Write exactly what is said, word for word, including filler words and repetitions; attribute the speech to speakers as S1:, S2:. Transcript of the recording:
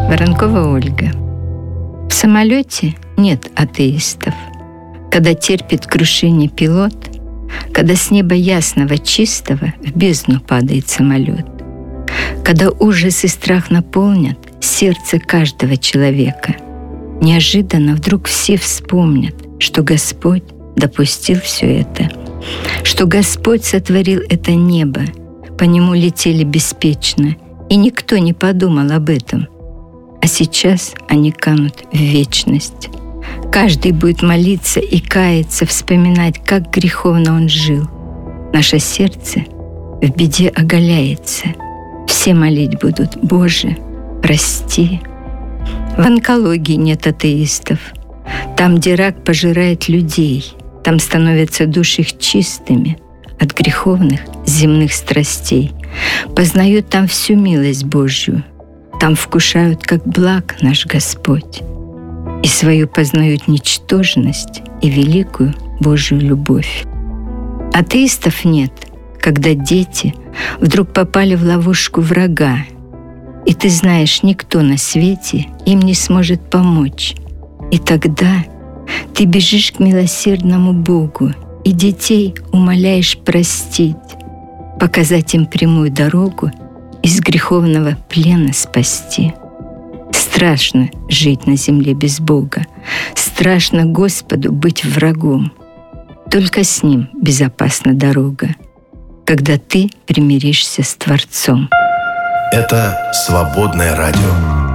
S1: Воронкова Ольга. В самолете нет атеистов. Когда терпит крушение пилот, когда с неба ясного, чистого в бездну падает самолет, когда ужас и страх наполнят сердце каждого человека, неожиданно вдруг все вспомнят, что Господь допустил все это, что Господь сотворил это небо, по нему летели беспечно, и никто не подумал об этом. А сейчас они канут в вечность. Каждый будет молиться и каяться, вспоминать, как греховно он жил. Наше сердце в беде оголяется. Все молить будут: «Боже, прости». В онкологии нет атеистов. Там, где рак пожирает людей, там становятся души их чистыми от греховных земных страстей. Познают там всю милость Божью. Там вкушают, как благ наш Господь, и свою познают ничтожность и великую Божью любовь. Атеистов нет, когда дети вдруг попали в ловушку врага, и ты знаешь, никто на свете им не сможет помочь. И тогда ты бежишь к милосердному Богу и детей умоляешь простить, показать им прямую дорогу, из греховного плена спасти. Страшно жить на земле без Бога. Страшно Господу быть врагом. Только с Ним безопасна дорога, когда ты примиришься с Творцом.
S2: Это «Свободное радио».